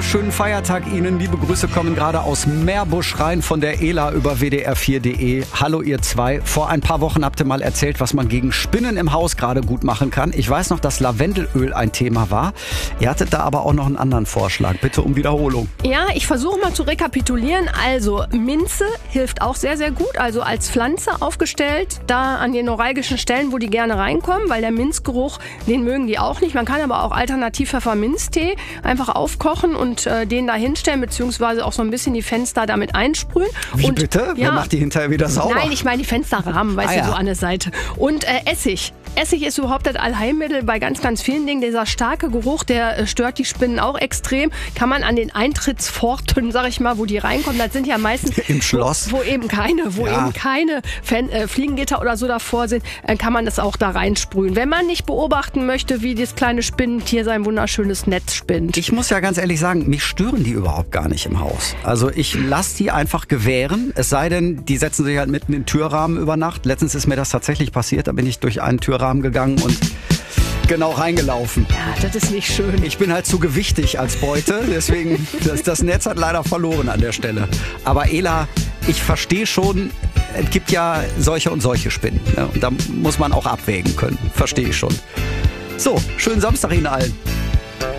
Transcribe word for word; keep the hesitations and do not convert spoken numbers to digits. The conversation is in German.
wunderschönen Feiertag Ihnen. Liebe Grüße kommen gerade aus Meerbusch rein von der Ela über w d r vier punkt de. Hallo ihr zwei. Vor ein paar Wochen habt ihr mal erzählt, was man gegen Spinnen im Haus gerade gut machen kann. Ich weiß noch, dass Lavendelöl ein Thema war. Ihr hattet da aber auch noch einen anderen Vorschlag. Bitte um Wiederholung. Ja, ich versuche mal zu rekapitulieren. Also Minze hilft auch sehr, sehr gut. Also als Pflanze aufgestellt, da an den neuralgischen Stellen, wo die gerne reinkommen, weil der Minzgeruch, den mögen die auch nicht. Man kann aber auch alternativ Pfefferminztee einfach aufkochen und äh, den da hinstellen, beziehungsweise auch so ein bisschen die Fenster damit einsprühen. Wie und, bitte? Ja, Wer macht die hinterher wieder sauber? Nein, ich meine die Fensterrahmen, weißt Ah, du, ja. so an der Seite. Und äh, Essig. Essig ist überhaupt das Allheilmittel bei ganz, ganz vielen Dingen. Dieser starke Geruch, der äh, stört die Spinnen auch extrem. Kann man an den Eintrittspforten, sag ich mal, wo die reinkommen, das sind ja meistens im Schloss, wo, wo eben keine, wo ja. eben keine Fen äh, Fliegengitter oder so davor sind, äh, kann man das auch da reinsprühen. Wenn man nicht beobachten möchte, wie das kleine Spinnentier sein wunderschönes Netz spinnt. Ich muss ja ganz ehrlich sagen, mich stören die überhaupt gar nicht im Haus. Also ich lasse die einfach gewähren, es sei denn, die setzen sich halt mitten in den Türrahmen über Nacht. Letztens ist mir das tatsächlich passiert, da bin ich durch einen Türrahmen gegangen und genau reingelaufen. Ja, das ist nicht schön. Ich bin halt zu gewichtig als Beute, deswegen, das, das Netz hat leider verloren an der Stelle. Aber Ela, ich verstehe schon, es gibt ja solche und solche Spinnen. Ne? Und da muss man auch abwägen können, verstehe ich schon. So, schönen Samstag Ihnen allen.